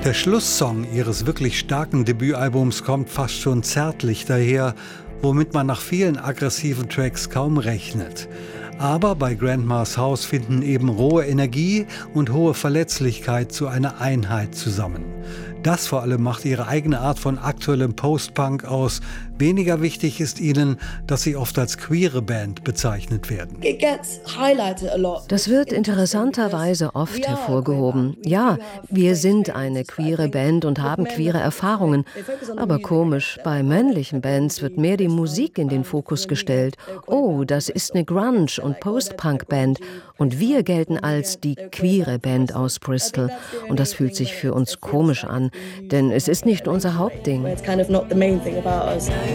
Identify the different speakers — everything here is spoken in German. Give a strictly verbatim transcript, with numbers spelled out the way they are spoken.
Speaker 1: Der Schlusssong ihres wirklich starken Debütalbums kommt fast schon zärtlich daher, womit man nach vielen aggressiven Tracks kaum rechnet. Aber bei Grandma's House finden eben rohe Energie und hohe Verletzlichkeit zu einer Einheit zusammen. Das vor allem macht ihre eigene Art von aktuellem Post-Punk aus. Weniger wichtig ist ihnen, dass sie oft als queere Band bezeichnet werden.
Speaker 2: Das wird interessanterweise oft hervorgehoben. Ja, wir sind eine queere Band und haben queere Erfahrungen. Aber komisch, bei männlichen Bands wird mehr die Musik in den Fokus gestellt. Oh, das ist eine Grunge- und Post-Punk-Band. Und wir gelten als die queere Band aus Bristol. Und das fühlt sich für uns komisch an, denn es ist nicht unser Hauptding.